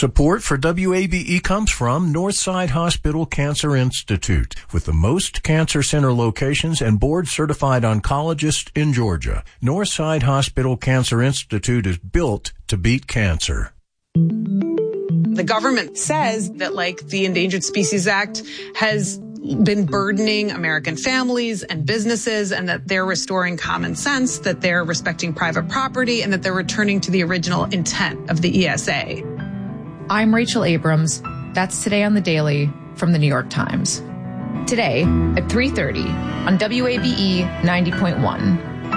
Support for WABE comes from Northside Hospital Cancer Institute, with the most cancer center locations and board-certified oncologists in Georgia. Northside Hospital Cancer Institute is built to beat cancer. The government says that, the Endangered Species Act has been burdening American families and businesses, and that they're restoring common sense, that they're respecting private property, and that they're returning to the original intent of the ESA. I'm Rachel Abrams. That's Today on the Daily from the New York Times. Today at 3:30 on WABE 90.1.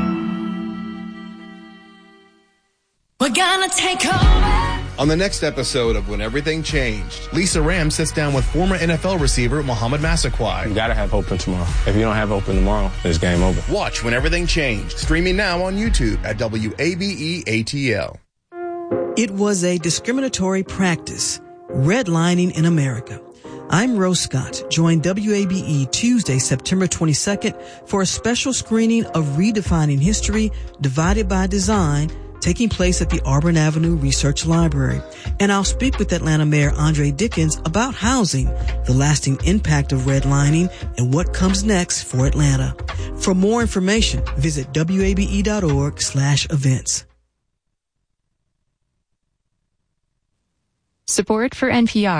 We're gonna take over. On the next episode of When Everything Changed, Lisa Ram sits down with former NFL receiver Mohamed Massaquoi. You gotta have hope in tomorrow. If you don't have hope in tomorrow, it's game over. Watch When Everything Changed, streaming now on YouTube at WABE ATL. It was a discriminatory practice, redlining in America. I'm Rose Scott. Join WABE Tuesday, September 22nd for a special screening of Redefining History, Divided by Design, taking place at the Auburn Avenue Research Library. And I'll speak with Atlanta Mayor Andre Dickens about housing, the lasting impact of redlining, and what comes next for Atlanta. For more information, visit wabe.org/events. Support for NPR